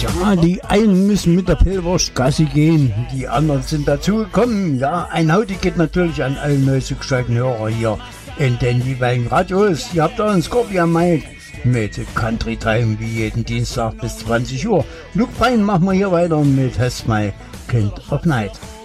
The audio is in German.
Ja, die einen müssen mit der Pillwurst Gassi gehen, die anderen sind dazugekommen. Ja, ein Hauti geht natürlich an alle neu zugeschalteten Hörer hier in den jeweiligen Radios. Ihr habt euren Scorpion Mike mit Country Time wie jeden Dienstag bis 20 Uhr. Luke Fein machen wir hier weiter mit Hast My Kind of Night.